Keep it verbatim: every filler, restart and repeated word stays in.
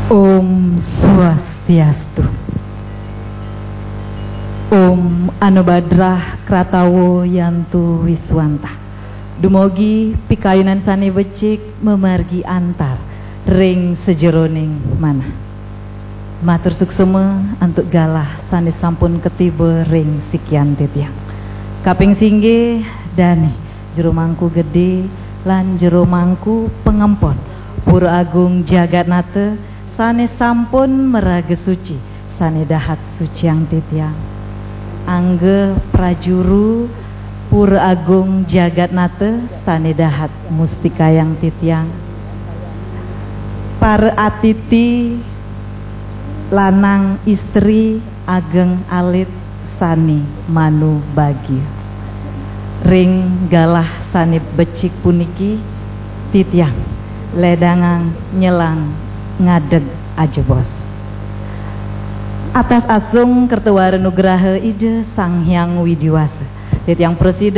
Om Swastiastu. Om Anubadrah Kratawo Yantu Wiswanta. Dumogi pikayunan sane becik memargi antar ring sejeroning mana. Matur suksema antuk galah sane sampun ketiba ring sikian titiang. Kaping singge dani jero mangku gede lan jero mangku pengempon Pura Agung Jagatnata sane sampun meraga suci sane dahat suciang titiang. Angge prajuru Pura Agung Jagatnata sane dahat mustikayang titiang. Para atiti lanang istri ageng alit sani manu bagi. Ring galah sani becik puniki titiang ledangang nyelang ngadeg aja bos. Atas asung kertewara nugraha ide Sang Hyang Widiwasa titiang presiden